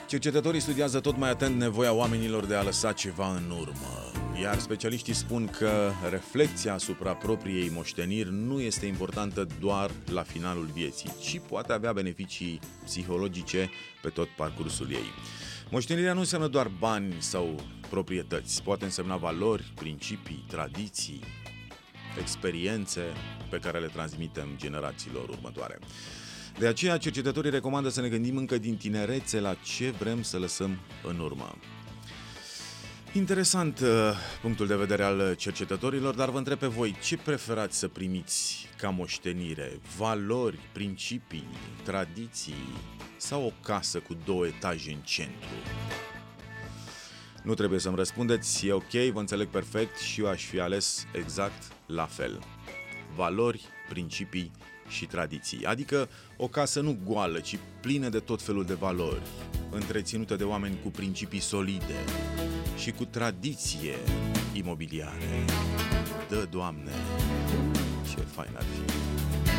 Cercetătorii studiază tot mai atent nevoia oamenilor de a lăsa ceva în urmă, iar specialiștii spun că reflecția asupra propriei moșteniri nu este importantă doar la finalul vieții, ci poate avea beneficii psihologice pe tot parcursul ei. Moștenirea nu înseamnă doar bani sau proprietăți, poate însemna valori, principii, tradiții, experiențe pe care le transmitem generațiilor următoare. De aceea, cercetătorii recomandă să ne gândim încă din tinerețe la ce vrem să lăsăm în urmă. Interesant punctul de vedere al cercetătorilor, dar vă întreb pe voi, ce preferați să primiți ca moștenire? Valori, principii, tradiții sau o casă cu 2 etaje în centru? Nu trebuie să-mi răspundeți, e ok, vă înțeleg perfect și eu aș fi ales exact la fel. Valori, principii și tradiții, adică o casă nu goală, ci plină de tot felul de valori, întreținută de oameni cu principii solide și cu tradiție imobiliare. Dă, Doamne, ce fain ar fi!